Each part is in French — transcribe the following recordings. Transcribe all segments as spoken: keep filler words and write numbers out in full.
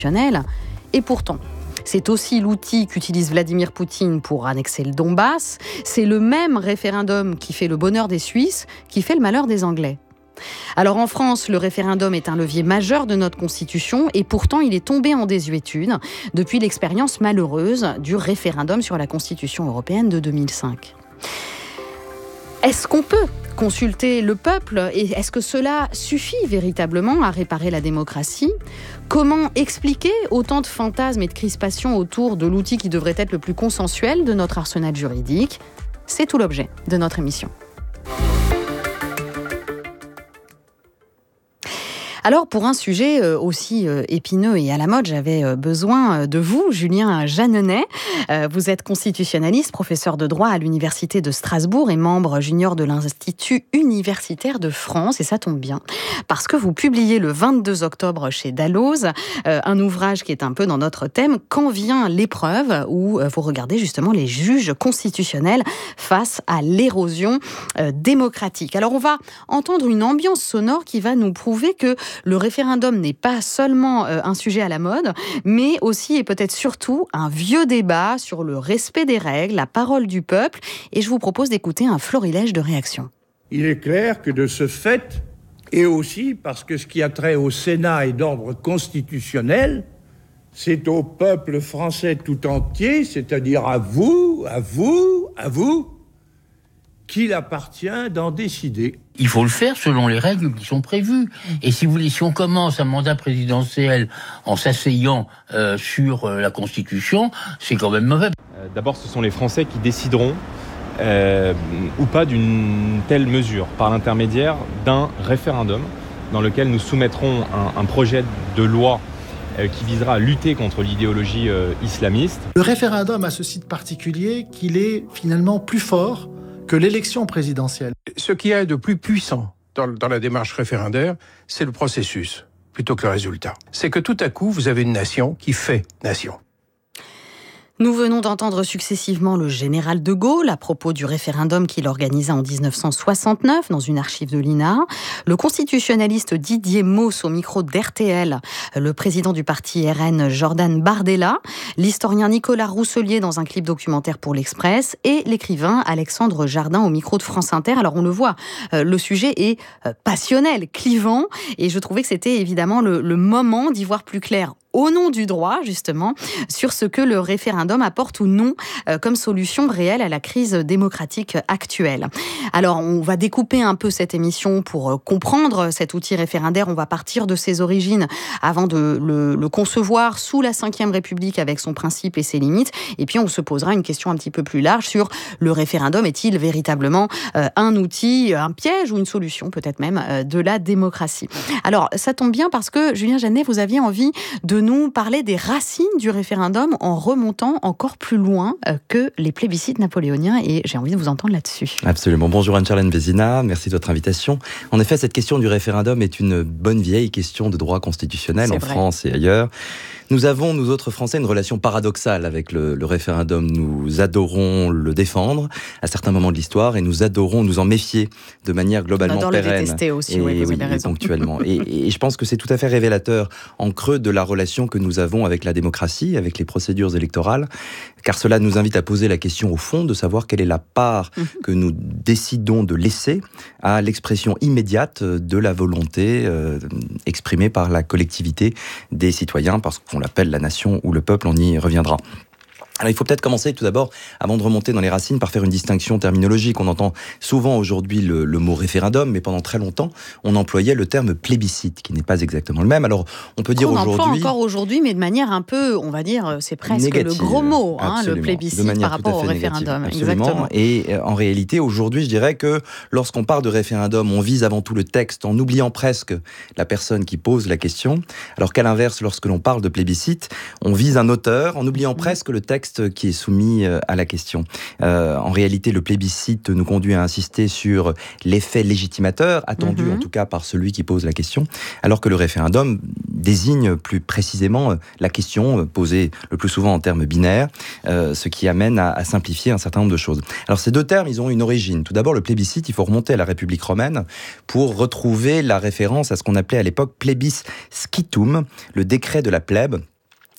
Et pourtant, c'est aussi l'outil qu'utilise Vladimir Poutine pour annexer le Donbass. C'est le même référendum qui fait le bonheur des Suisses, qui fait le malheur des Anglais. Alors en France, le référendum est un levier majeur de notre Constitution et pourtant il est tombé en désuétude depuis l'expérience malheureuse du référendum sur la Constitution européenne de deux mille cinq. Est-ce qu'on peut consulter le peuple et est-ce que cela suffit véritablement à réparer la démocratie ? Comment expliquer autant de fantasmes et de crispations autour de l'outil qui devrait être le plus consensuel de notre arsenal juridique ? C'est tout l'objet de notre émission. Alors, pour un sujet aussi épineux et à la mode, j'avais besoin de vous, Julien Jeanneney. Vous êtes constitutionnaliste, professeur de droit à l'Université de Strasbourg et membre junior de l'Institut universitaire de France. Et ça tombe bien, parce que vous publiez le vingt-deux octobre chez Dalloz un ouvrage qui est un peu dans notre thème « Quand vient l'épreuve ?» où vous regardez justement les juges constitutionnels face à l'érosion démocratique. Alors, on va entendre une ambiance sonore qui va nous prouver que le référendum n'est pas seulement un sujet à la mode, mais aussi et peut-être surtout un vieux débat sur le respect des règles, la parole du peuple. Et je vous propose d'écouter un florilège de réactions. Il est clair que de ce fait, et aussi parce que ce qui a trait au Sénat est d'ordre constitutionnel, c'est au peuple français tout entier, c'est-à-dire à vous, à vous, à vous, qu'il appartient d'en décider. Il faut le faire selon les règles qui sont prévues. Et si vous voulez, si on commence un mandat présidentiel en s'asseyant euh, sur euh, la Constitution, c'est quand même mauvais. Euh, d'abord, ce sont les Français qui décideront euh, ou pas d'une telle mesure par l'intermédiaire d'un référendum dans lequel nous soumettrons un, un projet de loi euh, qui visera à lutter contre l'idéologie euh, islamiste. Le référendum a ce site particulier qu'il est finalement plus fort que l'élection présidentielle. Ce qui est de plus puissant dans, dans la démarche référendaire, c'est le processus, plutôt que le résultat. C'est que tout à coup, vous avez une nation qui fait nation. Nous venons d'entendre successivement le général de Gaulle à propos du référendum qu'il organisa en dix-neuf cent soixante-neuf dans une archive de l'I N A, le constitutionnaliste Didier Mauss au micro d'R T L, le président du parti R N Jordan Bardella, l'historien Nicolas Rousselier dans un clip documentaire pour l'Express et l'écrivain Alexandre Jardin au micro de France Inter. Alors on le voit, le sujet est passionnel, clivant et je trouvais que c'était évidemment le, le moment d'y voir plus clair au nom du droit, justement, sur ce que le référendum apporte ou non euh, comme solution réelle à la crise démocratique actuelle. Alors, on va découper un peu cette émission pour euh, comprendre cet outil référendaire. On va partir de ses origines avant de le, le concevoir sous la cinquième République avec son principe et ses limites. Et puis, on se posera une question un petit peu plus large sur le référendum. Est-il véritablement euh, un outil, un piège ou une solution, peut-être même, euh, de la démocratie? Alors, ça tombe bien parce que, Julien Jeanneney, vous aviez envie de nous parler des racines du référendum en remontant encore plus loin que les plébiscites napoléoniens et j'ai envie de vous entendre là-dessus. Absolument. Bonjour Anne-Charlène Vézina, merci de votre invitation. En effet, cette question du référendum est une bonne vieille question de droit constitutionnel C'est en vrai. France et ailleurs. Nous avons, nous autres Français, une relation paradoxale avec le, le référendum. Nous adorons le défendre à certains moments de l'histoire et nous adorons nous en méfier de manière globalement On adore pérenne. le détester aussi, et, oui, vous oui, avez raison. Et ponctuellement. et, et je pense que c'est tout à fait révélateur en creux de la relation que nous avons avec la démocratie, avec les procédures électorales, car cela nous invite à poser la question au fond de savoir quelle est la part mmh. que nous décidons de laisser à l'expression immédiate de la volonté euh, exprimée par la collectivité des citoyens, parce qu'on l'appelle la nation ou le peuple, on y reviendra. Alors, il faut peut-être commencer tout d'abord, avant de remonter dans les racines, par faire une distinction terminologique. On entend souvent aujourd'hui le, le mot référendum, mais pendant très longtemps, on employait le terme plébiscite, qui n'est pas exactement le même. Alors, on peut dire on aujourd'hui... On emploie encore aujourd'hui, mais de manière un peu, on va dire, c'est presque négative, le gros mot, hein, le plébiscite par rapport au référendum. Exactement. Et euh, en réalité, aujourd'hui, je dirais que lorsqu'on parle de référendum, on vise avant tout le texte, en oubliant presque la personne qui pose la question, alors qu'à l'inverse, lorsque l'on parle de plébiscite, on vise un auteur, en oubliant mmh. presque le texte qui est soumis à la question. Euh, en réalité, le plébiscite nous conduit à insister sur l'effet légitimateur, attendu mm-hmm. en tout cas par celui qui pose la question, alors que le référendum désigne plus précisément la question posée le plus souvent en termes binaires, euh, ce qui amène à, à simplifier un certain nombre de choses. Alors ces deux termes, ils ont une origine. Tout d'abord, le plébiscite, il faut remonter à la République romaine pour retrouver la référence à ce qu'on appelait à l'époque plebiscitum, le décret de la plèbe,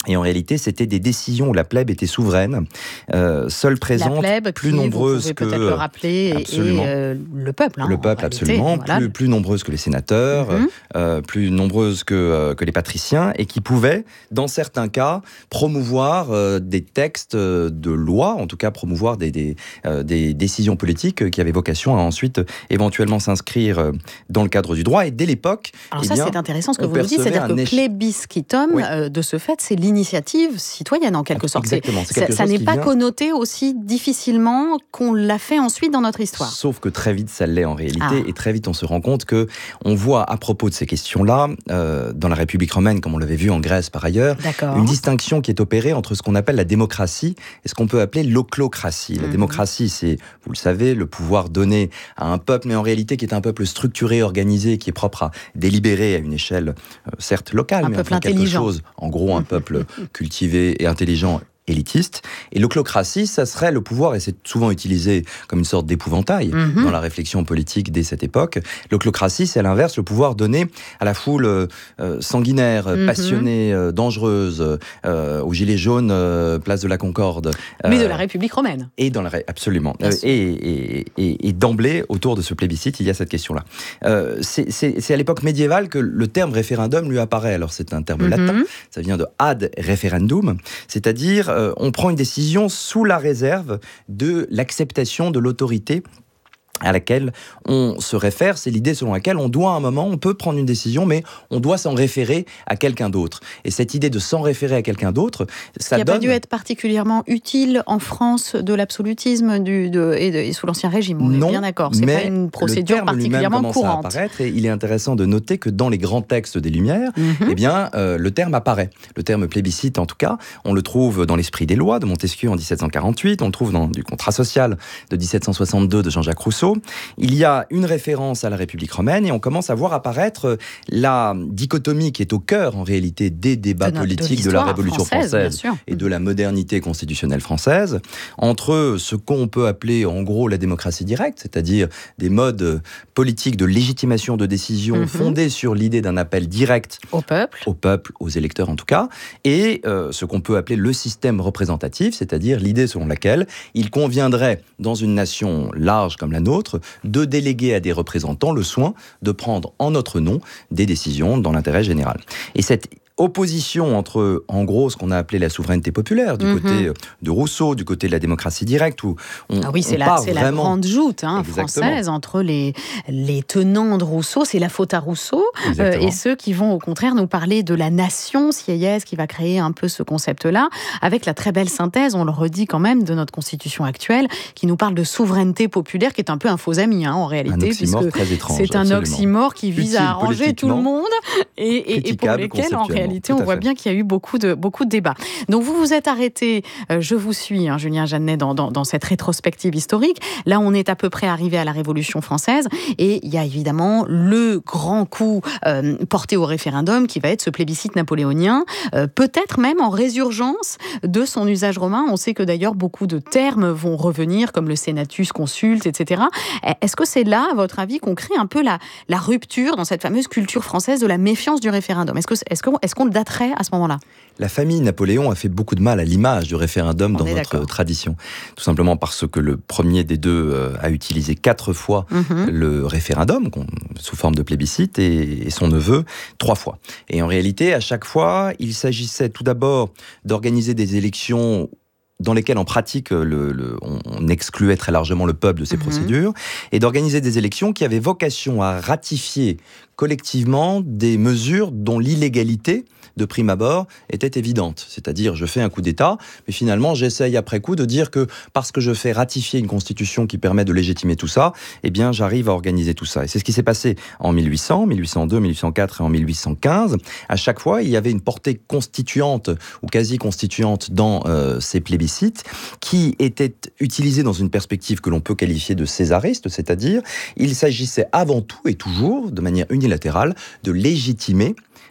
Et en réalité, c'était des décisions où la plèbe était souveraine, euh, seule présente, la plèbe, plus qui, nombreuse vous que... peut-être le rappeler, absolument. Et euh, le peuple. Hein, le peuple, absolument. Voilà. Plus, plus nombreuse que les sénateurs, mm-hmm. euh, plus nombreuse que, euh, que les patriciens, et qui pouvaient, dans certains cas, promouvoir euh, des textes de loi, en tout cas promouvoir des, des, euh, des décisions politiques qui avaient vocation à ensuite éventuellement s'inscrire dans le cadre du droit. Et dès l'époque... Alors eh ça, bien, c'est intéressant ce que vous nous dites, c'est-à-dire que éche... plébiscitum, oui. euh, de ce fait, c'est l'initiative citoyenne en quelque sorte. Exactement. C'est quelque ça n'est pas vient... connoté aussi difficilement qu'on l'a fait ensuite dans notre histoire. Sauf que très vite ça l'est en réalité, ah. et très vite on se rend compte que on voit à propos de ces questions-là, euh, dans la République romaine, comme on l'avait vu en Grèce par ailleurs, D'accord. une distinction qui est opérée entre ce qu'on appelle la démocratie et ce qu'on peut appeler l'ochlocratie. La mmh. démocratie, c'est, vous le savez, le pouvoir donné à un peuple, mais en réalité qui est un peuple structuré, organisé, qui est propre à délibérer à une échelle, euh, certes locale, un mais peuple enfin quelque intelligent. chose, en gros un peuple cultivé et intelligent, élitiste. Et l'ochlocratie, ça serait le pouvoir, et c'est souvent utilisé comme une sorte d'épouvantail mm-hmm. dans la réflexion politique dès cette époque. L'ochlocratie, c'est à l'inverse le pouvoir donné à la foule euh, sanguinaire, mm-hmm. passionnée, euh, dangereuse, euh, aux gilets jaunes, euh, place de la Concorde. Euh, Mais de la République romaine. Et dans la absolument. Euh, et, et, et, et d'emblée, autour de ce plébiscite, il y a cette question-là. Euh, c'est, c'est, c'est à l'époque médiévale que le terme référendum lui apparaît. Alors c'est un terme mm-hmm. latin, ça vient de ad referendum, c'est-à-dire Euh, on prend une décision sous la réserve de l'acceptation de l'autorité à laquelle on se réfère. C'est l'idée selon laquelle on doit à un moment, on peut prendre une décision, mais on doit s'en référer à quelqu'un d'autre. Et cette idée de s'en référer à quelqu'un d'autre, ça donne... Qui n'a pas dû être particulièrement utile en France de l'absolutisme du, de, et, de, et sous l'Ancien Régime, on non, est bien d'accord. C'est pas une procédure particulièrement courante. À apparaître, et il est intéressant de noter que dans les grands textes des Lumières, mm-hmm. eh bien, euh, le terme apparaît. Le terme plébiscite, en tout cas, on le trouve dans l'Esprit des lois de Montesquieu en dix-sept cent quarante-huit, on le trouve dans du Contrat social de dix-sept cent soixante-deux de Jean-Jacques Rousseau. Il y a une référence à la République romaine et on commence à voir apparaître la dichotomie qui est au cœur, en réalité, des débats de politiques de, de la Révolution française, française et de la modernité constitutionnelle française, entre ce qu'on peut appeler, en gros, la démocratie directe, c'est-à-dire des modes politiques de légitimation de décision mm-hmm. fondés sur l'idée d'un appel direct au peuple, au peuple, aux électeurs en tout cas, et euh, ce qu'on peut appeler le système représentatif, c'est-à-dire l'idée selon laquelle il conviendrait, dans une nation large comme la nôtre, de déléguer à des représentants le soin de prendre en notre nom des décisions dans l'intérêt général. Et cette opposition entre, en gros, ce qu'on a appelé la souveraineté populaire, du mm-hmm. côté de Rousseau, du côté de la démocratie directe, où on, ah oui, c'est on la, part c'est vraiment... la grande joute hein, française entre les, les tenants de Rousseau, c'est la faute à Rousseau, euh, et ceux qui vont au contraire nous parler de la nation siéyaise qui va créer un peu ce concept-là, avec la très belle synthèse, on le redit quand même, de notre constitution actuelle, qui nous parle de souveraineté populaire, qui est un peu un faux ami hein, en réalité, un oxymore puisque très étrange, c'est un absolument. oxymore qui vise Utile à arranger tout le monde, et, et, et pour lesquels en réalité on voit bien qu'il y a eu beaucoup de, beaucoup de débats. Donc vous vous êtes arrêté, euh, je vous suis, hein, Julien Jeannet, dans, dans, dans cette rétrospective historique. Là, on est à peu près arrivé à la Révolution française, et il y a évidemment le grand coup euh, porté au référendum, qui va être ce plébiscite napoléonien, euh, peut-être même en résurgence de son usage romain. On sait que d'ailleurs, beaucoup de termes vont revenir, comme le senatus, consulte, et cetera. Est-ce que c'est là, à votre avis, qu'on crée un peu la, la rupture dans cette fameuse culture française de la méfiance du référendum ? Est-ce que, est-ce qu'on, est-ce qu'on le daterait à ce moment-là ? La famille Napoléon a fait beaucoup de mal à l'image du référendum On dans notre d'accord. tradition. Tout simplement parce que le premier des deux euh, a utilisé quatre fois mm-hmm. le référendum, sous forme de plébiscite, et, et son neveu, trois fois. Et en réalité, à chaque fois, il s'agissait tout d'abord d'organiser des élections dans lesquelles, en pratique, le, le, on, on excluait très largement le peuple de ces mmh. procédures, et d'organiser des élections qui avaient vocation à ratifier collectivement des mesures dont l'illégalité, de prime abord, était évidente. C'est-à-dire, je fais un coup d'État, mais finalement, j'essaye après coup de dire que parce que je fais ratifier une constitution qui permet de légitimer tout ça, eh bien, j'arrive à organiser tout ça. Et c'est ce qui s'est passé en mille huit cents, mille huit cent deux, mille huit cent quatre et en mille huit cent quinze. À chaque fois, il y avait une portée constituante ou quasi-constituante dans euh, ces plébiscites qui était utilisée dans une perspective que l'on peut qualifier de césariste, c'est-à-dire, il s'agissait avant tout et toujours, de manière unilatérale, de légitimer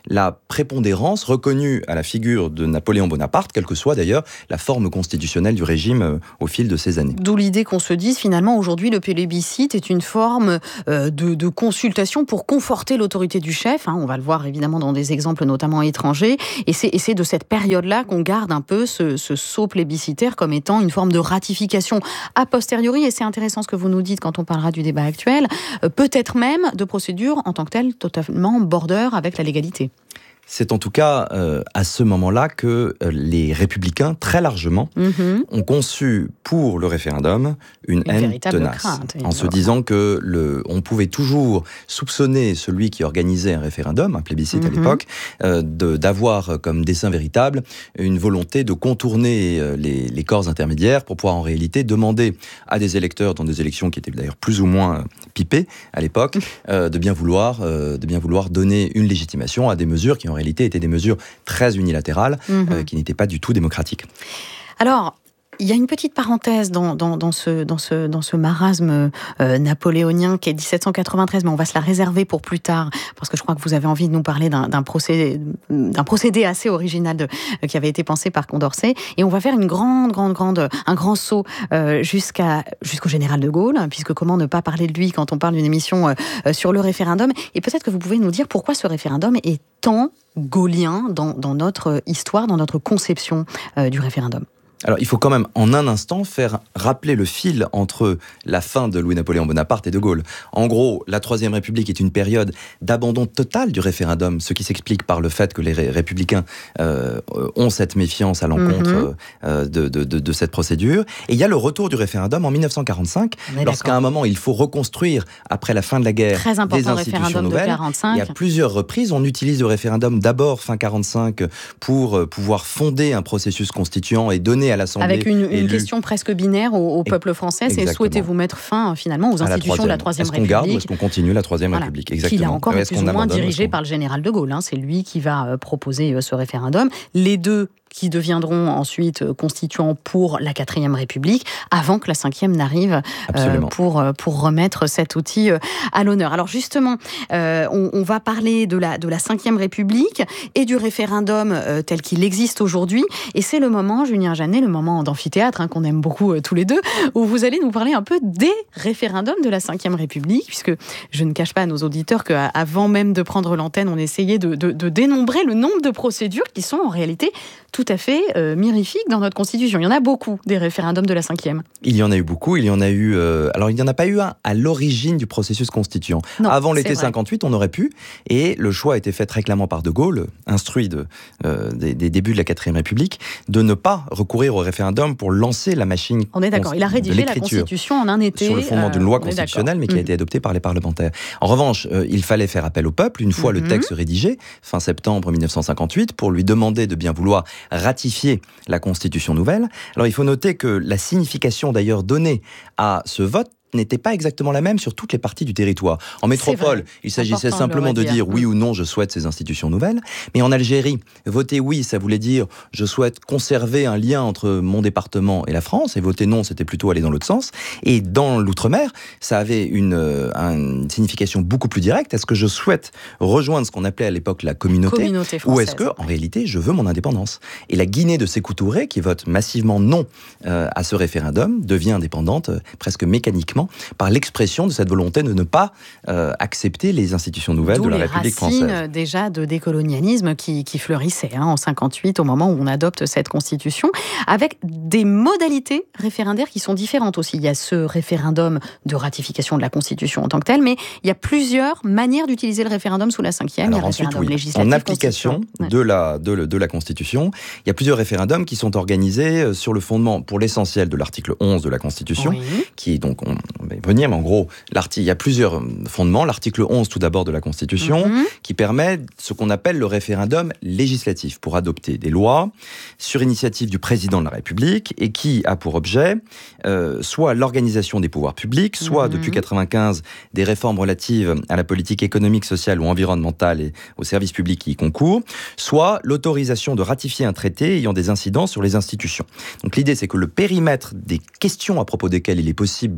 la prépondérance reconnue à la figure de Napoléon Bonaparte, quelle que soit d'ailleurs la forme constitutionnelle du régime euh, au fil de ces années. D'où l'idée qu'on se dise finalement aujourd'hui le plébiscite est une forme euh, de, de consultation pour conforter l'autorité du chef. Hein, on va le voir évidemment dans des exemples notamment étrangers. Et c'est, et c'est de cette période-là qu'on garde un peu ce, ce saut plébiscitaire comme étant une forme de ratification a posteriori. Et c'est intéressant ce que vous nous dites quand on parlera du débat actuel. Euh, peut-être même de procédures en tant que telles totalement border avec la légalité. C'est en tout cas euh, à ce moment-là que euh, les républicains, très largement, mmh. ont conçu pour le référendum une, une haine tenace, crainte, en se disant que le, on pouvait toujours soupçonner celui qui organisait un référendum, un plébiscite mmh. à l'époque, euh, de, d'avoir comme dessein véritable une volonté de contourner euh, les, les corps intermédiaires pour pouvoir en réalité demander à des électeurs dans des élections qui étaient d'ailleurs plus ou moins pipées à l'époque, euh, de bien vouloir, euh, de bien vouloir donner une légitimation à des mesures qui en réalité étaient des mesures très unilatérales, mmh. euh, qui n'étaient pas du tout démocratiques. Alors, il y a une petite parenthèse dans, dans, dans, ce, dans, ce, dans ce marasme euh, napoléonien qui est dix-sept cent quatre-vingt-treize, mais on va se la réserver pour plus tard, parce que je crois que vous avez envie de nous parler d'un, d'un, procédé, d'un procédé assez original de, euh, qui avait été pensé par Condorcet. Et on va faire une grande, grande, grande, un grand saut euh, jusqu'à, jusqu'au général de Gaulle, puisque comment ne pas parler de lui quand on parle d'une émission euh, sur le référendum. Et peut-être que vous pouvez nous dire pourquoi ce référendum est tant gaullien dans, dans notre histoire, dans notre conception euh, du référendum. Alors, il faut quand même, en un instant, faire rappeler le fil entre la fin de Louis-Napoléon Bonaparte et de Gaulle. En gros, la Troisième République est une période d'abandon total du référendum, ce qui s'explique par le fait que les ré- républicains euh, ont cette méfiance à l'encontre mm-hmm. euh, de, de, de, de cette procédure. Et il y a le retour du référendum en dix-neuf cent quarante-cinq, lorsqu'à un moment, il faut reconstruire, après la fin de la guerre, Très des institutions nouvelles. De quarante-cinq. Et à plusieurs reprises, on utilise le référendum d'abord fin quarante-cinq pour euh, pouvoir fonder un processus constituant et donner à l'Assemblée avec une, une élue. question presque binaire au, au peuple français, c'est Exactement. Souhaitez-vous mettre fin finalement aux institutions de la Troisième République. Est-ce qu'on garde ou est-ce qu'on continue la Troisième voilà. République Exactement. Qui là encore est, est plus ou moins dirigé par le général de Gaulle. Hein. C'est lui qui va proposer ce référendum. Les deux qui deviendront ensuite constituants pour la quatrième République, avant que la cinquième n'arrive euh, pour, pour remettre cet outil à l'honneur. Alors justement, euh, on, on va parler de la, de la cinquième République et du référendum euh, tel qu'il existe aujourd'hui. Et c'est le moment, Julien Jeannet, le moment d'amphithéâtre, hein, qu'on aime beaucoup euh, tous les deux, où vous allez nous parler un peu des référendums de la cinquième République, puisque je ne cache pas à nos auditeurs qu'avant même de prendre l'antenne, on essayait de, de, de dénombrer le nombre de procédures qui sont en réalité tout à fait euh, mirifiques dans notre Constitution. Il y en a beaucoup, des référendums de la cinquième. Il y en a eu beaucoup, il y en a eu... Euh, alors, il n'y en a pas eu un à l'origine du processus constituant. Non, avant l'été cinquante-huit, on aurait pu, et le choix a été fait très clairement par De Gaulle, instruit de, euh, des, des débuts de la quatrième République, de ne pas recourir au référendum pour lancer la machine. On est d'accord, il a rédigé la Constitution en un été. Sur le fondement euh, d'une loi constitutionnelle, mais qui mmh. a été adoptée par les parlementaires. En revanche, euh, il fallait faire appel au peuple, une fois mmh. le texte rédigé, fin septembre dix-neuf cent cinquante-huit, pour lui demander de bien vouloir ratifier la Constitution nouvelle. Alors il faut noter que la signification d'ailleurs donnée à ce vote n'était pas exactement la même sur toutes les parties du territoire. En métropole, il s'agissait simplement de dire oui ou non, je souhaite ces institutions nouvelles. Mais en Algérie, voter oui, ça voulait dire je souhaite conserver un lien entre mon département et la France, et voter non, c'était plutôt aller dans l'autre sens. Et dans l'outre-mer, ça avait une, euh, une signification beaucoup plus directe. Est-ce que je souhaite rejoindre ce qu'on appelait à l'époque la communauté, communauté française, ou est-ce que, en réalité, je veux mon indépendance? Et la Guinée de Sékou Touré, qui vote massivement non euh, à ce référendum, devient indépendante euh, presque mécaniquement par l'expression de cette volonté de ne pas euh, accepter les institutions nouvelles D'où de la République française. D'où les racines déjà de décolonialisme qui, qui fleurissaient hein, en cinquante-huit, au moment où on adopte cette constitution, avec des modalités référendaires qui sont différentes aussi. Il y a ce référendum de ratification de la constitution en tant que tel, mais il y a plusieurs manières d'utiliser le référendum sous la cinquième. Alors il y a ensuite, référendum oui. législatif, en application de la, de, de la Constitution, il y a plusieurs référendums qui sont organisés sur le fondement, pour l'essentiel, de l'article onze de la Constitution, oui. qui est donc... On, on va y venir, mais en gros, il y a plusieurs fondements. L'article onze, tout d'abord, de la Constitution, mm-hmm. qui permet ce qu'on appelle le référendum législatif pour adopter des lois sur initiative du président de la République et qui a pour objet euh, soit l'organisation des pouvoirs publics, soit, mm-hmm. depuis quatre-vingt-quinze, des réformes relatives à la politique économique, sociale ou environnementale et aux services publics qui y concourent, soit l'autorisation de ratifier un traité ayant des incidences sur les institutions. Donc l'idée, c'est que le périmètre des questions à propos desquelles il est possible d'organiser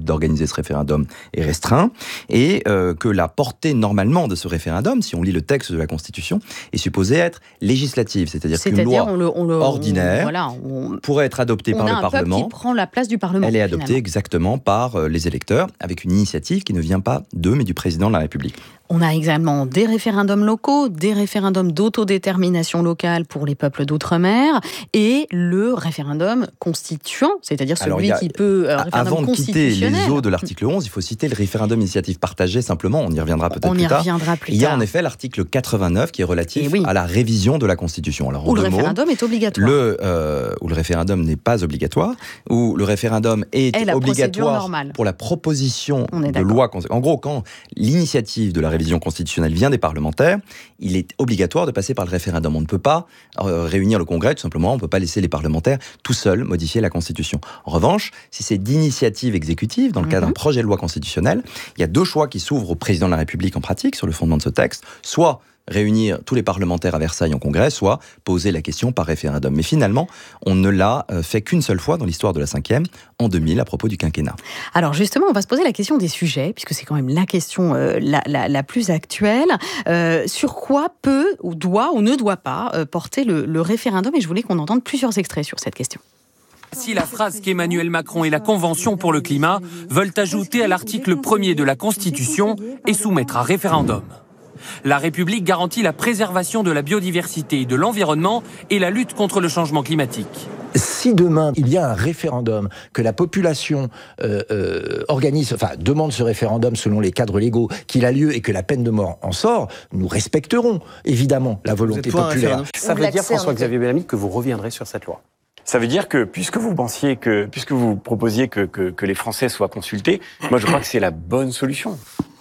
d'organiser ce référendum est restreint et euh, que la portée normalement de ce référendum, si on lit le texte de la Constitution, est supposée être législative, c'est-à-dire, c'est-à-dire qu'une loi on le, on le, ordinaire on, voilà, on, pourrait être adoptée par le Parlement. On a un peuple qui prend la place du Parlement. Elle est adoptée finalement. exactement par euh, les électeurs, avec une initiative qui ne vient pas d'eux, mais du président de la République. On a également des référendums locaux, des référendums d'autodétermination locale pour les peuples d'outre-mer et le référendum constituant, c'est-à-dire celui Alors, a, qui peut... Euh, avant de quitter les eaux de l'article onze, il faut citer le référendum initiative partagée simplement, on y reviendra peut-être on plus y tard. Reviendra plus il y a tard. en effet l'article quatre-vingt-neuf qui est relatif oui. à la révision de la Constitution. Alors, où le référendum mots, est obligatoire. Le, euh, où le référendum n'est pas obligatoire, où le référendum est et obligatoire pour la proposition de loi. En gros, quand l'initiative de la révision constitutionnelle vient des parlementaires, il est obligatoire de passer par le référendum. On ne peut pas euh, réunir le Congrès, tout simplement, on ne peut pas laisser les parlementaires tout seuls modifier la Constitution. En revanche, si c'est d'initiative exécutive, dans le cadre mm-hmm. d'un projet de loi constitutionnelle, il y a deux choix qui s'ouvrent au président de la République en pratique, sur le fondement de ce texte, soit réunir tous les parlementaires à Versailles en congrès, soit poser la question par référendum. Mais finalement, on ne l'a fait qu'une seule fois dans l'histoire de la cinquième, en deux mille, à propos du quinquennat. Alors justement, on va se poser la question des sujets, puisque c'est quand même la question euh, la, la, la plus actuelle. Euh, sur quoi peut, ou doit, ou ne doit pas euh, porter le, le référendum ? Et je voulais qu'on entende plusieurs extraits sur cette question. Si la phrase qu'Emmanuel Macron et la Convention pour le climat veulent ajouter à l'article premier de la Constitution et soumettre à référendum. La République garantit la préservation de la biodiversité et de l'environnement et la lutte contre le changement climatique. Si demain il y a un référendum, que la population euh, euh, organise, enfin demande ce référendum selon les cadres légaux, qu'il a lieu et que la peine de mort en sort, nous respecterons évidemment la volonté populaire. Ça veut dire, François-Xavier Bellamy, que vous reviendrez sur cette loi. Ça veut dire que, puisque vous pensiez que, puisque vous proposiez que, que, que les Français soient consultés, moi je crois que c'est la bonne solution.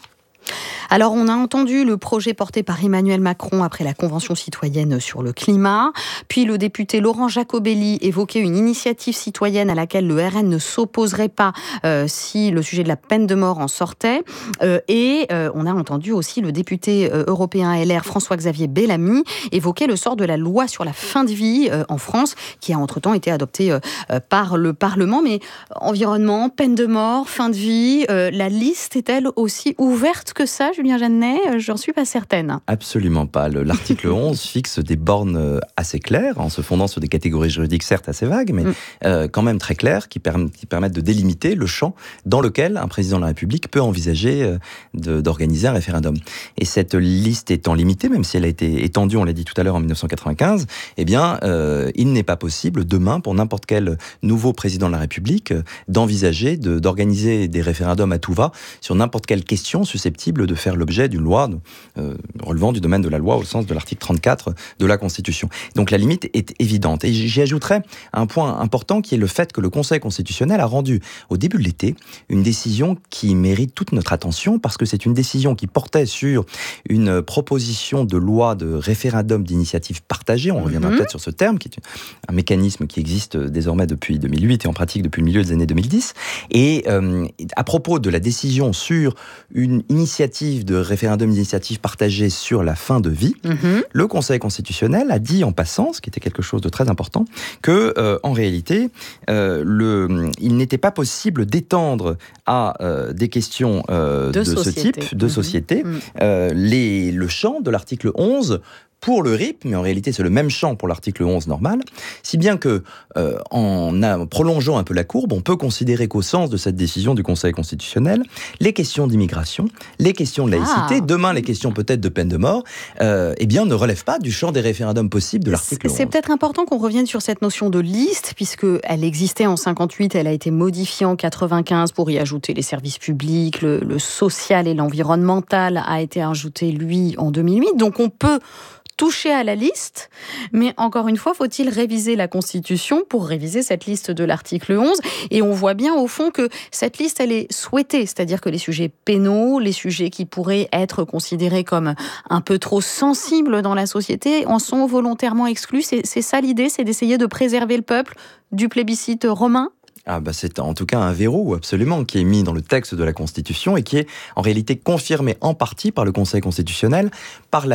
Alors, on a entendu le projet porté par Emmanuel Macron après la Convention citoyenne sur le climat. Puis le député Laurent Jacobelli évoquait une initiative citoyenne à laquelle le R N ne s'opposerait pas euh, si le sujet de la peine de mort en sortait. Euh, et euh, on a entendu aussi le député euh, européen L R François-Xavier Bellamy évoquer le sort de la loi sur la fin de vie euh, en France, qui a entre-temps été adoptée euh, par le Parlement. Mais environnement, peine de mort, fin de vie, euh, la liste est-elle aussi ouverte que ça, Julien Jeannet, j'en suis pas certaine. Absolument pas. L'article onze fixe des bornes assez claires, en se fondant sur des catégories juridiques certes assez vagues, mais mm. euh, quand même très claires, qui, perm- qui permettent de délimiter le champ dans lequel un président de la République peut envisager euh, de, d'organiser un référendum. Et cette liste étant limitée, même si elle a été étendue, on l'a dit tout à l'heure, en dix-neuf cent quatre-vingt-quinze, eh bien, euh, il n'est pas possible demain, pour n'importe quel nouveau président de la République, euh, d'envisager de, d'organiser des référendums à tout va sur n'importe quelle question susceptible de faire l'objet d'une loi euh, relevant du domaine de la loi au sens de l'article trente-quatre de la Constitution. Donc la limite est évidente. Et j'y ajouterais un point important qui est le fait que le Conseil constitutionnel a rendu au début de l'été une décision qui mérite toute notre attention parce que c'est une décision qui portait sur une proposition de loi de référendum d'initiative partagée. On reviendra mmh. peut-être sur ce terme, qui est un mécanisme qui existe désormais depuis deux mille huit et en pratique depuis le milieu des années deux mille dix. Et euh, à propos de la décision sur une initiative de référendum d'initiative partagée sur la fin de vie, mmh. le Conseil constitutionnel a dit en passant, ce qui était quelque chose de très important, que euh, en réalité, euh, le, il n'était pas possible d'étendre à euh, des questions euh, de, de ce type, de mmh. société, mmh. Euh, les, le champ de l'article onze pour le R I P, mais en réalité c'est le même champ pour l'article onze normal, si bien que, euh, en, en prolongeant un peu la courbe, on peut considérer qu'au sens de cette décision du Conseil constitutionnel, les questions d'immigration, les questions de laïcité, ah. demain les questions peut-être de peine de mort, euh, eh bien ne relèvent pas du champ des référendums possibles de l'article onze. C'est peut-être important qu'on revienne sur cette notion de liste, puisqu'elle existait en cinquante-huit, elle a été modifiée en quatre-vingt-quinze pour y ajouter les services publics, le, le social et l'environnemental a été ajouté, lui, en deux mille huit. Donc on peut toucher à la liste, mais encore une fois, faut-il réviser la Constitution pour réviser cette liste de l'article onze ? Et on voit bien au fond que cette liste, elle est souhaitée, c'est-à-dire que les sujets pénaux, les sujets qui pourraient être considérés comme un peu trop sensibles dans la société, en sont volontairement exclus. C'est, c'est ça l'idée, c'est d'essayer de préserver le peuple du plébiscite romain ? Ah bah c'est en tout cas un verrou absolument qui est mis dans le texte de la Constitution et qui est en réalité confirmé en partie par le Conseil constitutionnel par la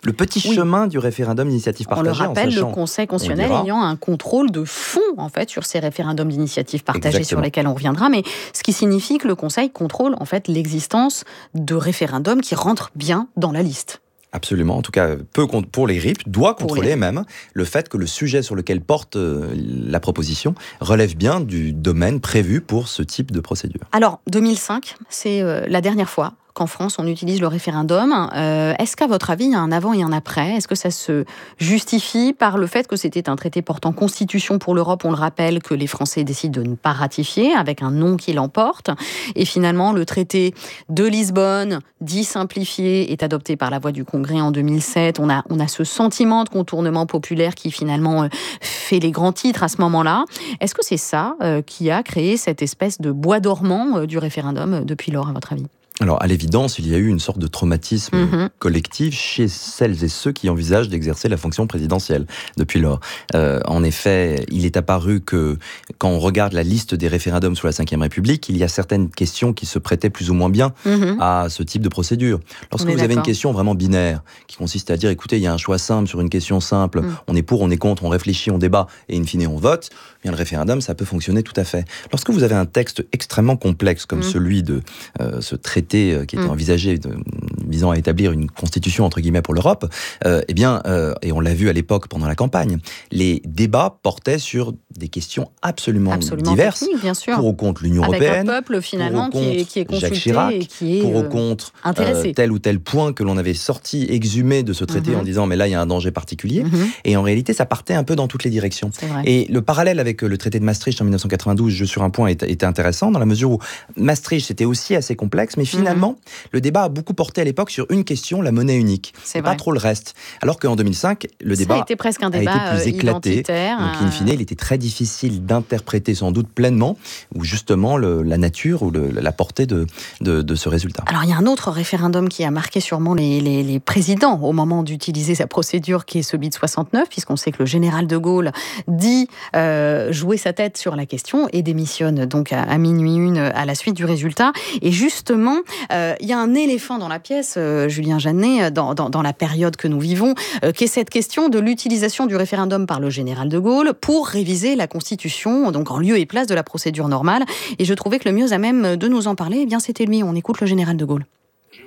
le petit Oui. chemin du référendum d'initiative On partagée. le rappelle, en sachant, le Conseil constitutionnel dira, ayant un contrôle de fond en fait sur ces référendums d'initiative partagée Exactement. sur lesquels on reviendra, mais ce qui signifie que le Conseil contrôle en fait l'existence de référendums qui rentrent bien dans la liste. Absolument, en tout cas, peut, pour les R I P, doit Pour contrôler les- même le fait que le sujet sur lequel porte euh, la proposition relève bien du domaine prévu pour ce type de procédure. Alors, deux mille cinq, c'est euh, la dernière fois qu'en France, on utilise le référendum. Euh, est-ce qu'à votre avis, il y a un avant et un après ? Est-ce que ça se justifie par le fait que c'était un traité portant constitution pour l'Europe ? On le rappelle que les Français décident de ne pas ratifier, avec un non qui l'emporte. Et finalement, le traité de Lisbonne, dit simplifié, est adopté par la voix du Congrès en deux mille sept. On a, on a ce sentiment de contournement populaire qui finalement euh, fait les grands titres à ce moment-là. Est-ce que c'est ça euh, qui a créé cette espèce de bois dormant euh, du référendum euh, depuis lors, à votre avis ? Alors, à l'évidence, il y a eu une sorte de traumatisme Mhm. collectif chez celles et ceux qui envisagent d'exercer la fonction présidentielle depuis lors. Euh, en effet, il est apparu que quand on regarde la liste des référendums sous la cinquième République, il y a certaines questions qui se prêtaient plus ou moins bien Mhm. à ce type de procédure. Lorsque On est vous avez une d'accord. question vraiment binaire, qui consiste à dire, écoutez, il y a un choix simple sur une question simple, Mm. on est pour, on est contre, on réfléchit, on débat, et in fine on vote, eh bien le référendum, ça peut fonctionner tout à fait. Lorsque vous avez un texte extrêmement complexe, comme Mm. celui de euh, ce traité euh, qui était Mm. envisagé de, visant à établir une constitution, entre guillemets, pour l'Europe, euh, eh bien, euh, et on l'a vu à l'époque pendant la campagne, les débats portaient sur des questions absolument, Absolument diverses, technique, bien sûr. pour ou contre l'Union Avec européenne, un peuple finalement pour ou qui est, contre qui est Jacques consulté Chirac, et qui est pour ou euh, contre intéressé. euh, tel ou tel point que l'on avait sorti, exhumé de ce traité Mhm. en disant mais là il y a un danger particulier. Mhm. Et en réalité ça partait un peu dans toutes les directions. C'est vrai. Et le parallèle avec euh, le traité de Maastricht en mille neuf cent quatre-vingt-douze, je sur un point, était, était intéressant dans la mesure où Maastricht c'était aussi assez complexe, mais finalement Mhm. le débat a beaucoup porté à l'époque sur une question, la monnaie unique. C'est Et pas vrai. trop le reste. Alors qu'en deux mille cinq, le Ça débat a été presque un a débat été plus euh, éclaté. identitaire. Donc, in fine, il était très difficile d'interpréter sans doute pleinement, ou justement le- la nature ou le- la portée de, de, de ce résultat. Alors, il y a un autre référendum qui a marqué sûrement les, les, les présidents au moment d'utiliser sa procédure, qui est celui de soixante-neuf, puisqu'on sait que le général de Gaulle dit euh, jouer sa tête sur la question et démissionne donc à, à minuit une à la suite du résultat. Et justement, euh, il y a un éléphant dans la pièce, euh, Julien Jeannet, dans, dans, dans la période que nous vivons, euh, qui est cette question de l'utilisation du référendum par le général de Gaulle pour réviser la Constitution, donc en lieu et place de la procédure normale. Et je trouvais que le mieux à même de nous en parler, eh bien, c'était lui. On écoute le général de Gaulle.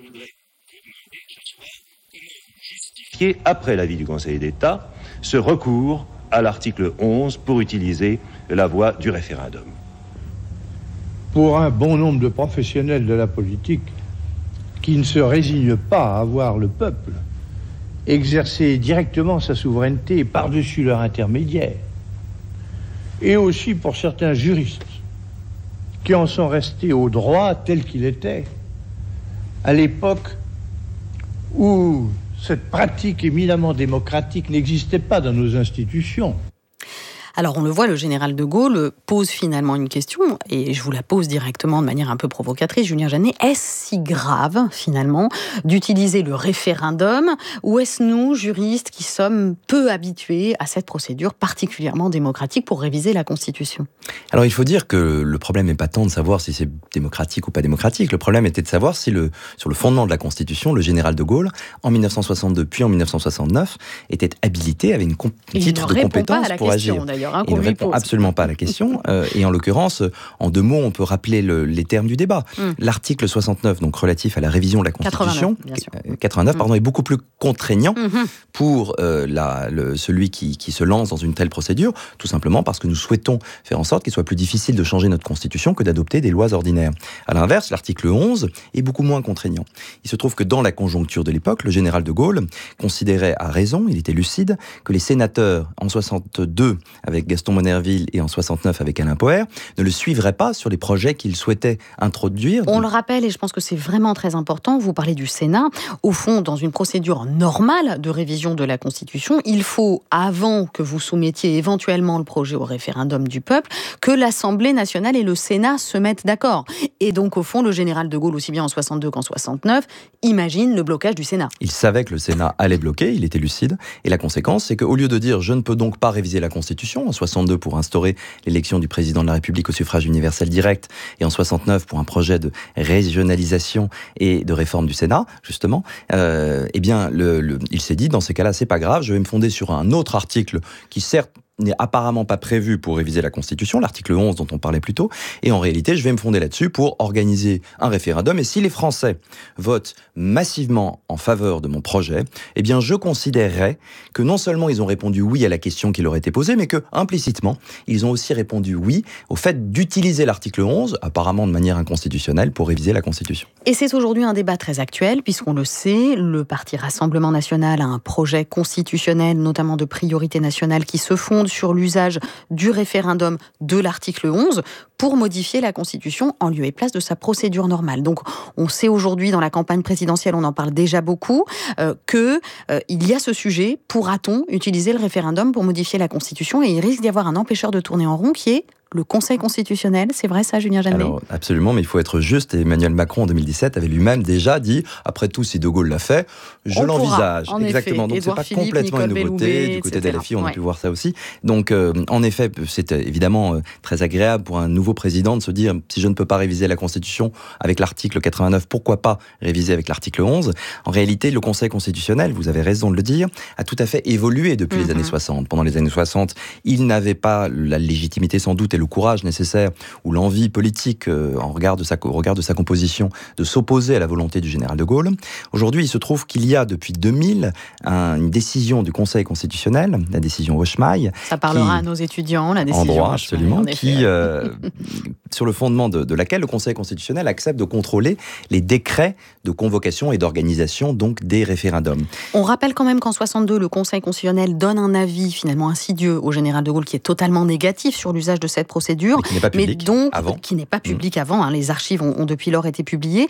Qui est, après l'avis du Conseil d'État, ce recours à l'article onze pour utiliser la voie du référendum. Pour un bon nombre de professionnels de la politique qui ne se résignent pas à voir le peuple exercer directement sa souveraineté par-dessus leur intermédiaire, et aussi pour certains juristes qui en sont restés au droit tel qu'il était, à l'époque où cette pratique éminemment démocratique n'existait pas dans nos institutions. Alors on le voit, le général de Gaulle pose finalement une question, et je vous la pose directement de manière un peu provocatrice, Julien Jeannet. Est-ce si grave finalement d'utiliser le référendum, ou est-ce nous, juristes, qui sommes peu habitués à cette procédure particulièrement démocratique pour réviser la Constitution ? Alors il faut dire que le problème n'est pas tant de savoir si c'est démocratique ou pas démocratique, le problème était de savoir si le, sur le fondement de la Constitution, le général de Gaulle, en mille neuf cent soixante-deux puis en mille neuf cent soixante-neuf, était habilité, avait une com- Et titre il ne de répond pas compétence à la pour question, agir. d'ailleurs, hein, Il qu'on ne lui répond pose. absolument pas à la question, euh, et en l'occurrence, en deux mots, on peut rappeler le, les termes du débat. Mm. L'article soixante-neuf, donc relatif à la révision de la Constitution, quatre-vingt-neuf, bien sûr. euh, quatre-vingt-neuf, Mm. pardon, est beaucoup plus contraignant Mhm. pour euh, la, le, celui qui, qui se lance dans une telle procédure, tout simplement parce que nous souhaitons faire en sorte qu'il soit plus difficile de changer notre Constitution que d'adopter des lois ordinaires. À l'inverse, l'article onze est beaucoup moins contraignant. Il se trouve que dans la conjoncture de l'époque, le général de Gaulle considérait à raison, il était lucide, que les sénateurs en soixante-deux avec Gaston Monnerville et en soixante-neuf avec Alain Poher ne le suivraient pas sur les projets qu'il souhaitait introduire. On le rappelle, et je pense que c'est vraiment très important, vous parlez du Sénat. Au fond, dans une procédure normale de révision de la Constitution, il faut, avant que vous soumettiez éventuellement le projet au référendum du peuple, que l'Assemblée nationale et le Sénat se mettent d'accord. Et donc, au fond, le général de Gaulle, aussi bien en soixante-deux qu'en soixante-neuf, imagine le blocage du Sénat. Il savait que le Sénat allait bloquer, il était lucide, et la conséquence, c'est qu'au lieu de dire « je ne peux donc pas réviser la Constitution », en soixante-deux pour instaurer l'élection du président de la République au suffrage universel direct, et en soixante-neuf pour un projet de régionalisation et de réforme du Sénat, justement, euh, eh bien, le, le, il s'est dit, dans ces cas-là, c'est pas grave, je vais me fonder sur un autre article qui, certes, n'est apparemment pas prévu pour réviser la Constitution, l'article onze dont on parlait plus tôt, et en réalité, je vais me fonder là-dessus pour organiser un référendum, et si les Français votent massivement en faveur de mon projet, eh bien, je considérerais que non seulement ils ont répondu oui à la question qui leur était posée, mais que, implicitement, ils ont aussi répondu oui au fait d'utiliser l'article onze, apparemment de manière inconstitutionnelle, pour réviser la Constitution. Et c'est aujourd'hui un débat très actuel, puisqu'on le sait, le Parti Rassemblement National a un projet constitutionnel, notamment de priorité nationale, qui se fonde sur l'usage du référendum de l'article onze pour modifier la Constitution en lieu et place de sa procédure normale. Donc, on sait aujourd'hui, dans la campagne présidentielle, on en parle déjà beaucoup, euh, que euh, il y a ce sujet, pourra-t-on utiliser le référendum pour modifier la Constitution, et il risque d'y avoir un empêcheur de tourner en rond qui est le Conseil constitutionnel. C'est vrai ça, Julien Jeannet ? Alors, absolument, mais il faut être juste. Et Emmanuel Macron, en deux mille dix-sept, avait lui-même déjà dit, après tout, si De Gaulle l'a fait, je on l'envisage. Pourra, Exactement. Effet. Donc, Édouard c'est pas Philippe, complètement Nicole une nouveauté. Belloubet, du côté et cetera. de L F I, on ouais. a pu voir ça aussi. Donc, euh, en effet, c'est évidemment euh, très agréable pour un nouveau président de se dire, si je ne peux pas réviser la Constitution avec l'article quatre-vingt-neuf, pourquoi pas réviser avec l'article onze ? En réalité, le Conseil constitutionnel, vous avez raison de le dire, a tout à fait évolué depuis mm-hmm. les années soixante. Pendant les années soixante, il n'avait pas la légitimité sans doute et le courage nécessaire ou l'envie politique, euh, en regard de, sa, au regard de sa composition, de s'opposer à la volonté du général de Gaulle. Aujourd'hui, il se trouve qu'il y a depuis deux mille un, une décision du Conseil constitutionnel, la décision Hochemaille. Ça parlera qui, à nos étudiants, la décision en droit, Hochemaille, absolument, en qui, euh, sur le fondement de, de laquelle le Conseil constitutionnel accepte de contrôler les décrets de convocation et d'organisation donc des référendums. On rappelle quand même qu'en soixante-deux, le Conseil constitutionnel donne un avis finalement insidieux au général de Gaulle qui est totalement négatif sur l'usage de cette procédure. Mais qui n'est pas public. Mais donc, avant. qui n'est pas public mmh. avant, hein, les archives ont, ont depuis lors été publiées.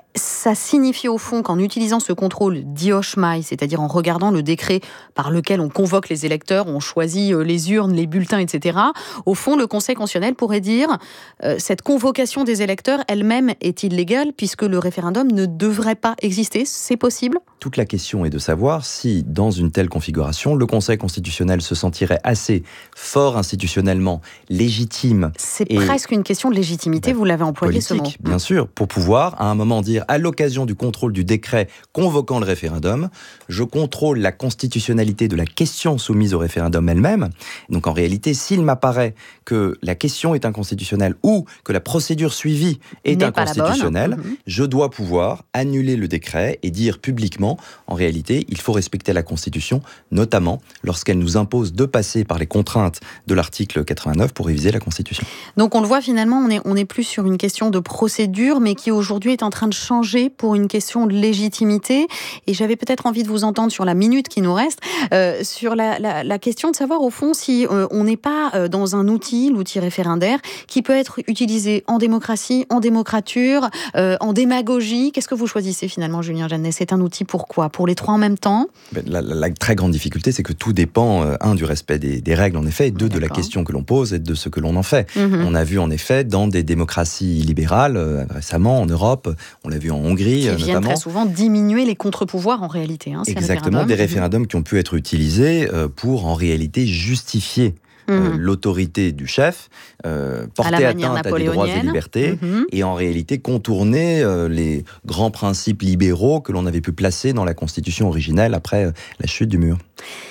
Ça signifie au fond qu'en utilisant ce contrôle dit Hochemaille, c'est-à-dire en regardant le décret par lequel on convoque les électeurs, on choisit les urnes, les bulletins, et cetera, au fond, le Conseil constitutionnel pourrait dire euh, cette convocation des électeurs elle-même est illégale puisque le référendum ne devrait pas exister. C'est possible ? Toute la question est de savoir si, dans une telle configuration, le Conseil constitutionnel se sentirait assez fort institutionnellement, légitime. C'est et presque une question de légitimité, ben, vous l'avez employé politique, ce mot. Bien sûr, pour pouvoir, à un moment, dire, à l'occasion du contrôle du décret convoquant le référendum, je contrôle la constitutionnalité de la question soumise au référendum elle-même. Donc en réalité, s'il m'apparaît que la question est inconstitutionnelle ou que la procédure suivie est N'est inconstitutionnelle, mmh. je dois pouvoir annuler le décret et dire publiquement, en réalité, il faut respecter la Constitution, notamment lorsqu'elle nous impose de passer par les contraintes de l'article quatre-vingt-neuf pour réviser la Constitution. Donc on le voit finalement, on est, on est plus sur une question de procédure, mais qui aujourd'hui est en train de changer pour une question de légitimité. Et j'avais peut-être envie de vous entendre sur la minute qui nous reste, euh, sur la, la, la question de savoir au fond si euh, on n'est pas euh, dans un outil, l'outil référendaire, qui peut être utilisé en démocratie, en démocrature, euh, en démagogie. Qu'est-ce que vous choisissez finalement, Julien Jeannet ? C'est un outil pour quoi ? Pour les trois en même temps ? la, la, la très grande difficulté, c'est que tout dépend, euh, un, du respect des, des règles, en effet, et deux, de la question que l'on pose et de ce que l'on en fait. Mmh. On a vu, en effet, dans des démocraties libérales, euh, récemment, en Europe, on l'a vu en Hongrie, qui euh, viennent notamment. très souvent diminuer les contre-pouvoirs, en réalité. Hein, Exactement, des référendums mmh. qui ont pu être utilisés euh, pour, en réalité, justifier Euh, mmh. l'autorité du chef, euh, porter à atteinte à des droits et libertés, mmh. et en réalité contourner euh, les grands principes libéraux que l'on avait pu placer dans la Constitution originelle après euh, la chute du mur.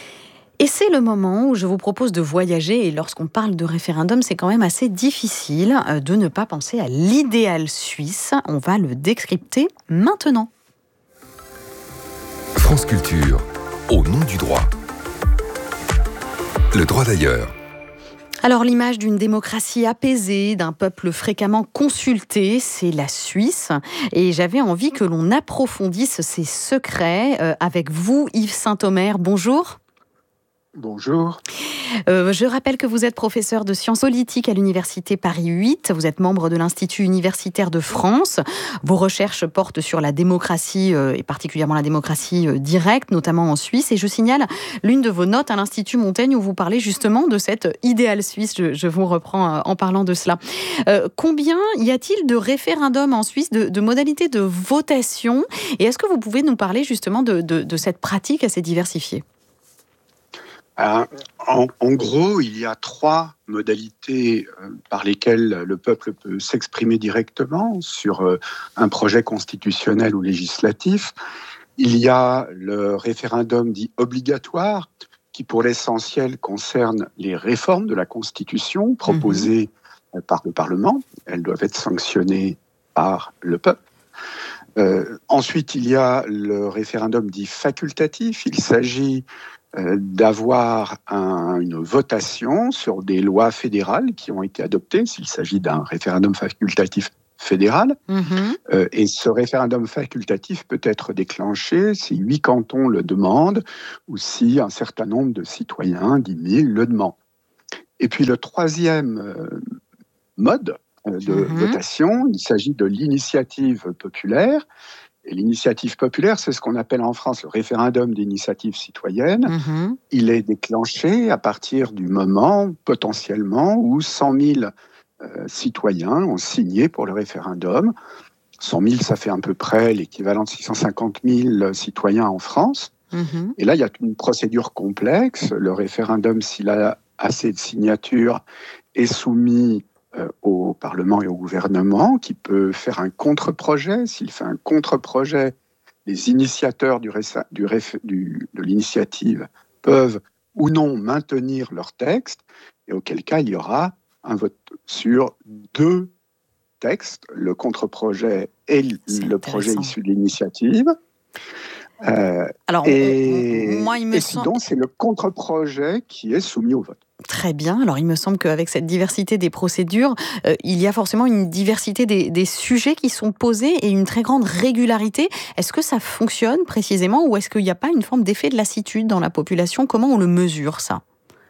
Et c'est le moment où je vous propose de voyager, et lorsqu'on parle de référendum, c'est quand même assez difficile de ne pas penser à l'idéal suisse. On va le décrypter maintenant. France Culture, au nom du droit. Le droit d'ailleurs. Alors l'image d'une démocratie apaisée, d'un peuple fréquemment consulté, c'est la Suisse. Et j'avais envie que l'on approfondisse ses secrets euh, avec vous, Yves Saint-Omer. Bonjour. Bonjour. Euh, je rappelle que vous êtes professeur de sciences politiques à l'Université Paris huit. Vous êtes membre de l'Institut universitaire de France. Vos recherches portent sur la démocratie, euh, et particulièrement la démocratie euh, directe, notamment en Suisse. Et je signale l'une de vos notes à l'Institut Montaigne où vous parlez justement de cet idéal suisse. Je, je vous reprends euh, en parlant de cela. Euh, combien y a-t-il de référendums en Suisse, de, de modalités de votation ? Et est-ce que vous pouvez nous parler justement de, de, de cette pratique assez diversifiée ? Euh, en, en gros, il y a trois modalités euh, par lesquelles le peuple peut s'exprimer directement sur euh, un projet constitutionnel ou législatif. Il y a le référendum dit obligatoire, qui pour l'essentiel concerne les réformes de la Constitution proposées mmh. par le Parlement. Elles doivent être sanctionnées par le peuple. Euh, ensuite, il y a le référendum dit facultatif. Il s'agit euh, d'avoir un, une votation sur des lois fédérales qui ont été adoptées, s'il s'agit d'un référendum facultatif fédéral. Mmh. Euh, et ce référendum facultatif peut être déclenché si huit cantons le demandent ou si un certain nombre de citoyens, dix mille, le demandent. Et puis le troisième euh, mode de mmh. votation, il s'agit de l'initiative populaire. Et l'initiative populaire, c'est ce qu'on appelle en France le référendum d'initiative citoyenne. Mmh. Il est déclenché à partir du moment, potentiellement, où cent mille euh, citoyens ont signé pour le référendum. cent mille, ça fait à peu près l'équivalent de six cent cinquante mille citoyens en France. Mmh. Et là, il y a une procédure complexe. Le référendum, s'il a assez de signatures, est soumis Euh, au Parlement et au gouvernement, qui peut faire un contre-projet. S'il fait un contre-projet, les initiateurs du réfa- du réf- du, de l'initiative peuvent ou non maintenir leur texte, et auquel cas il y aura un vote sur deux textes, le contre-projet et C'est le projet issu de l'initiative. Euh, Alors, et, on, on, moi, il me et semble... donc, c'est le contre-projet qui est soumis au vote. Très bien. Alors, il me semble qu'avec cette diversité des procédures, euh, il y a forcément une diversité des, des sujets qui sont posés et une très grande régularité. Est-ce que ça fonctionne précisément ou est-ce qu'il n'y a pas une forme d'effet de lassitude dans la population ? Comment on le mesure, ça ?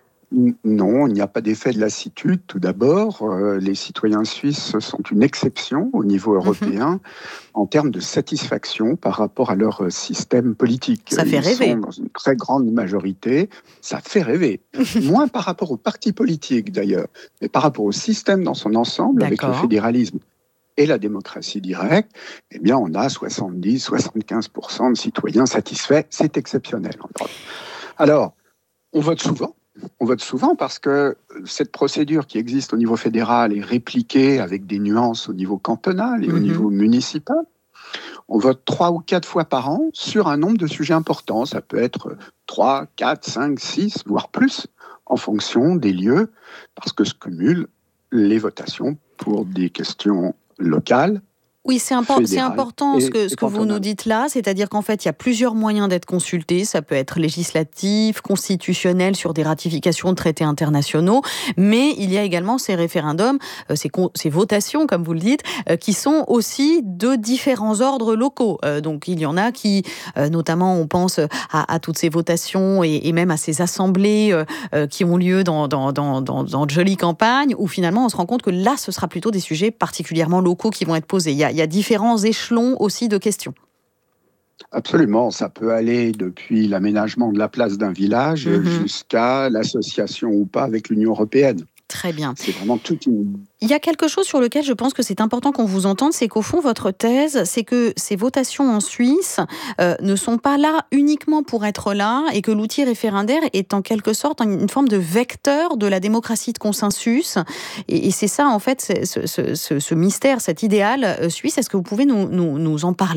Non, il n'y a pas d'effet de lassitude. Tout d'abord, euh, les citoyens suisses sont une exception au niveau européen mmh. en termes de satisfaction par rapport à leur système politique. Ça fait Ils rêver. sont dans une très grande majorité. Ça fait rêver. Moins par rapport aux partis politiques d'ailleurs, mais par rapport au système dans son ensemble, D'accord. avec le fédéralisme et la démocratie directe, eh bien, on a soixante-dix à soixante-quinze pour cent de citoyens satisfaits. C'est exceptionnel en Europe. Alors, on vote souvent. On vote souvent parce que cette procédure qui existe au niveau fédéral est répliquée avec des nuances au niveau cantonal et mmh. au niveau municipal. On vote trois ou quatre fois par an sur un nombre de sujets importants. Ça peut être trois, quatre, cinq, six, voire plus, en fonction des lieux, parce que se cumulent les votations pour des questions locales. Oui, c'est, impor- c'est important ce que, ce que vous nous dites là, c'est-à-dire qu'en fait, il y a plusieurs moyens d'être consulté. Ça peut être législatif, constitutionnel sur des ratifications de traités internationaux, mais il y a également ces référendums, euh, ces, con- ces votations, comme vous le dites, euh, qui sont aussi de différents ordres locaux. Euh, donc, il y en a qui, euh, notamment, on pense à, à toutes ces votations et, et même à ces assemblées euh, euh, qui ont lieu dans, dans, dans, dans, dans de jolies campagnes, où finalement, on se rend compte que là, ce sera plutôt des sujets particulièrement locaux qui vont être posés. Il y a, il y a différents échelons aussi de questions. Absolument, ça peut aller depuis l'aménagement de la place d'un village mmh. jusqu'à l'association ou pas avec l'Union européenne. Très bien. C'est vraiment toute une... Il y a quelque chose sur lequel je pense que c'est important qu'on vous entende, c'est qu'au fond, votre thèse, c'est que ces votations en Suisse euh, ne sont pas là uniquement pour être là et que l'outil référendaire est en quelque sorte une forme de vecteur de la démocratie de consensus. Et, et c'est ça, en fait, c'est ce, ce, ce, ce mystère, cet idéal suisse. Est-ce que vous pouvez nous, nous, nous en parler ?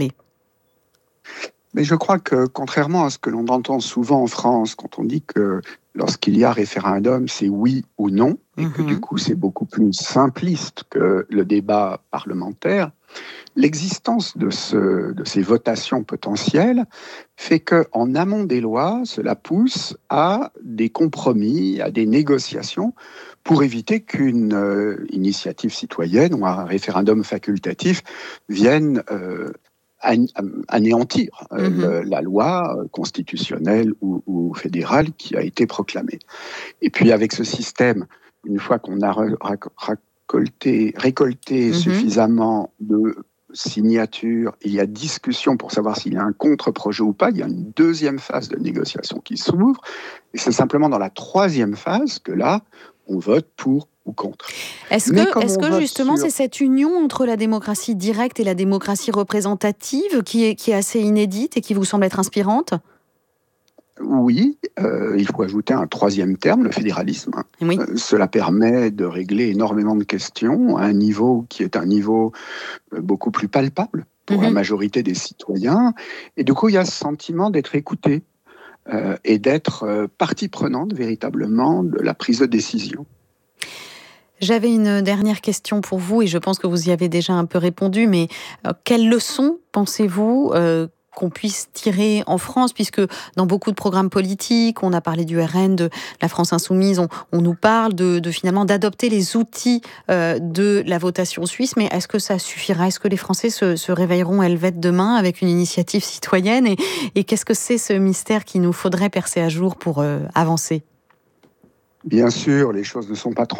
Mais je crois que, contrairement à ce que l'on entend souvent en France, quand on dit que lorsqu'il y a référendum, c'est oui ou non, et que mmh. du coup c'est beaucoup plus simpliste que le débat parlementaire, l'existence de, ce, de ces votations potentielles fait qu'en amont des lois, cela pousse à des compromis, à des négociations pour éviter qu'une euh, initiative citoyenne ou un référendum facultatif vienne... Euh, anéantir euh, mmh. le, la loi constitutionnelle ou, ou fédérale qui a été proclamée. Et puis avec ce système, une fois qu'on a récolté, récolté mmh. suffisamment de signatures, il y a discussion pour savoir s'il y a un contre-projet ou pas, il y a une deuxième phase de négociation qui s'ouvre, et c'est simplement dans la troisième phase que là, on vote pour ou contre. Est-ce que, est-ce que justement sur... c'est cette union entre la démocratie directe et la démocratie représentative qui est, qui est assez inédite et qui vous semble être inspirante ? oui, euh, il faut ajouter un troisième terme, le fédéralisme. Oui. Euh, cela permet de régler énormément de questions à un niveau qui est un niveau beaucoup plus palpable pour mmh. la majorité des citoyens. Et du coup, il y a ce sentiment d'être écouté euh, et d'être euh, partie prenante véritablement de la prise de décision. J'avais une dernière question pour vous, et je pense que vous y avez déjà un peu répondu, mais euh, quelles leçons pensez-vous euh, qu'on puisse tirer en France, puisque dans beaucoup de programmes politiques, on a parlé du R N, de la France Insoumise, on, on nous parle de, de finalement d'adopter les outils euh, de la votation suisse, mais est-ce que ça suffira? Est-ce que les Français se, se réveilleront helvètes demain avec une initiative citoyenne, et, et qu'est-ce que c'est ce mystère qu'il nous faudrait percer à jour pour euh, avancer? Bien sûr, les choses ne sont pas